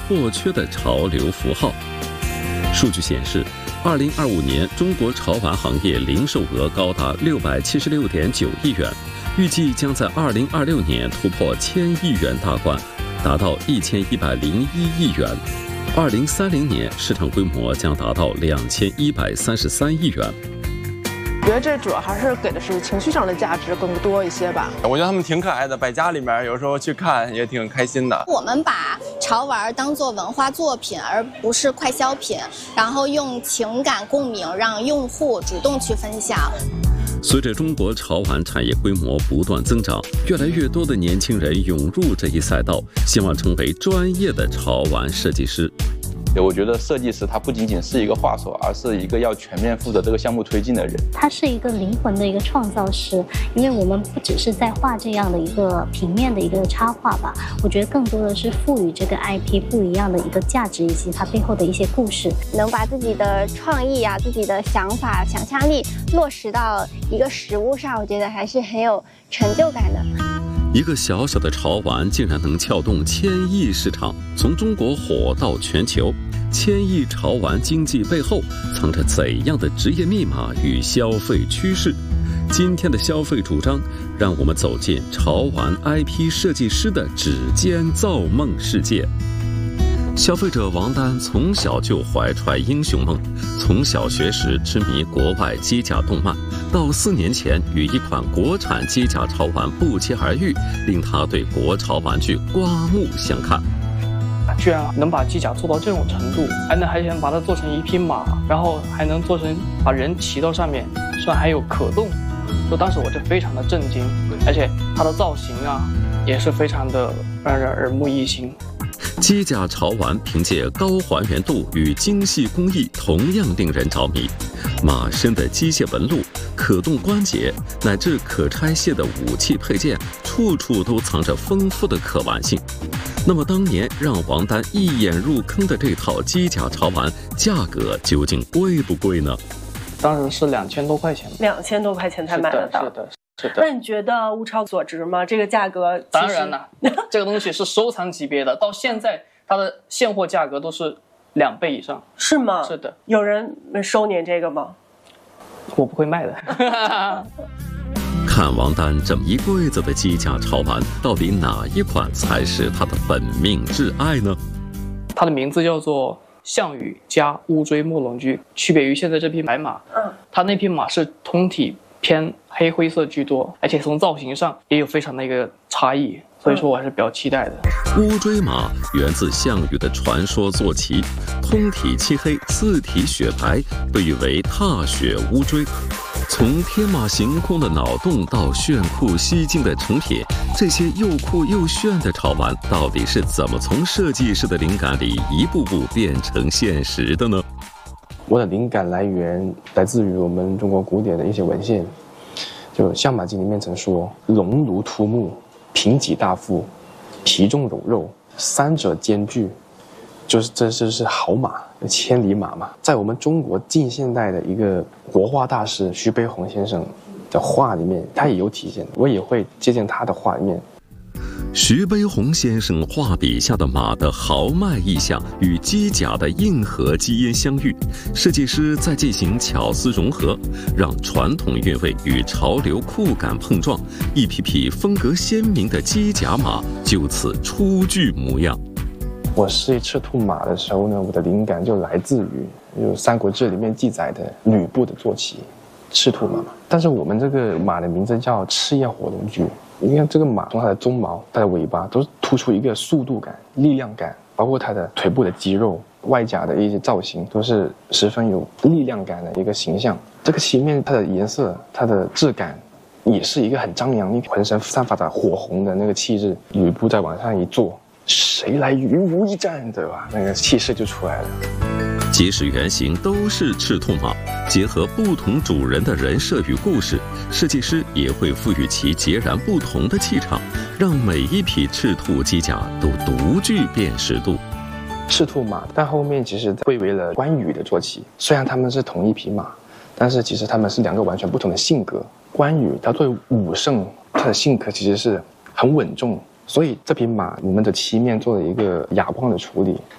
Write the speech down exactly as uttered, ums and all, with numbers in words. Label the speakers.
Speaker 1: 或缺的潮流符号。数据显示，二零二五年中国潮玩行业零售额高达六百七十六点九亿元，预计将在二零二六年突破千亿元大关，达到一千一百零一亿元。二零三零年市场规模将达到两千一百三十三亿元。
Speaker 2: 我觉得这主要还是给的是情绪上的价值更多一些吧。
Speaker 3: 我觉得他们挺可爱的，摆家里面，有时候去看也挺开心的。
Speaker 4: 我们把潮玩当作文化作品，而不是快消品，然后用情感共鸣让用户主动去分享。
Speaker 1: 随着中国潮玩产业规模不断增长，越来越多的年轻人涌入这一赛道，希望成为专业的潮玩设计师。
Speaker 5: 我觉得设计师他不仅仅是一个画手，而是一个要全面负责这个项目推进的人。
Speaker 6: 他是一个灵魂的一个创造师，因为我们不只是在画这样的一个平面的一个插画吧，我觉得更多的是赋予这个 I P 不一样的一个价值，以及它背后的一些故事。
Speaker 7: 能把自己的创意啊、自己的想法、想象力落实到一个实物上，我觉得还是很有成就感的。
Speaker 1: 一个小小的潮玩竟然能撬动千亿市场，从中国火到全球。千亿潮玩经济背后藏着怎样的职业密码与消费趋势？今天的消费主张，让我们走进潮玩 I P 设计师的指尖造梦世界。消费者王丹从小就怀揣英雄梦，从小学时痴迷国外机甲动漫，到四年前与一款国产机甲潮玩不期而遇，令他对国潮玩具刮目相看。
Speaker 8: 居然能把机甲做到这种程度，还能还想把它做成一匹马，然后还能做成把人骑到上面，虽然还有可动，就当时我就非常的震惊，而且它的造型啊也是非常的让人耳目一新。
Speaker 1: 机甲潮玩凭借高还原度与精细工艺同样令人着迷，马身的机械纹路、可动关节乃至可拆卸的武器配件，处处都藏着丰富的可玩性。那么当年让王丹一眼入坑的这套机甲潮玩，价格究竟贵不贵呢？
Speaker 8: 当时是两千多块钱，
Speaker 2: 两千多块钱才买得到。
Speaker 8: 是的，是的。
Speaker 2: 那你觉得物超所值吗？这个价格？
Speaker 8: 当然了，这个东西是收藏级别的，到现在它的现货价格都是两倍以上。
Speaker 2: 是吗？
Speaker 8: 是的。
Speaker 2: 有人收您这个吗？
Speaker 8: 我不会卖的。
Speaker 1: 看王丹这么一柜子的机甲潮玩，到底哪一款才是他的本命挚爱呢？
Speaker 8: 它的名字叫做项羽加乌骓木龙驹，区别于现在这匹白马。嗯，它那匹马是通体偏黑灰色居多，而且从造型上也有非常的一个差异，所以说我还是比较期待的。
Speaker 1: 乌骓马源自项羽的传说坐骑，通体漆黑，四体雪白，被誉为踏雪乌骓。从天马行空的脑洞到炫酷吸睛的成品，这些又酷又炫的潮玩到底是怎么从设计师的灵感里一步步变成现实的呢？
Speaker 9: 我的灵感来源来自于我们中国古典的一些文献，就《相马经》里面曾说：“龙骡突目，平脊大腹，皮重柔肉，三者兼具。”就是这这是好马，千里马嘛。在我们中国近现代的一个国画大师徐悲鸿先生的画里面，他也有体现，我也会借鉴他的画里面。
Speaker 1: 徐悲鸿先生画笔下的马的豪迈意象与机甲的硬核基因相遇，设计师再进行巧思融合，让传统韵味与潮流酷感碰撞，一匹匹风格鲜明的机甲马就此初具模样。
Speaker 9: 我是赤兔马的时候呢，我的灵感就来自于有《三国志》里面记载的吕布的坐骑赤兔马嘛。但是我们这个马的名字叫赤焰火龙驹。你看这个马从它的鬃毛、它的尾巴都突出一个速度感、力量感，包括它的腿部的肌肉、外甲的一些造型，都是十分有力量感的一个形象。这个旗面它的颜色、它的质感，也是一个很张扬，你浑身散发着火红的那个气质。吕布在往上一坐，谁来与吾一战，对吧？那个气势就出来了。
Speaker 1: 即使原型都是赤兔马，结合不同主人的人设与故事，设计师也会赋予其截然不同的气场，让每一匹赤兔机甲都独具辨识度。
Speaker 9: 赤兔马，但后面其实归为了关羽的坐骑。虽然他们是同一匹马，但是其实他们是两个完全不同的性格。关羽他作为武圣，他的性格其实是很稳重。所以这匹马，我们的漆面做了一个哑光的处理，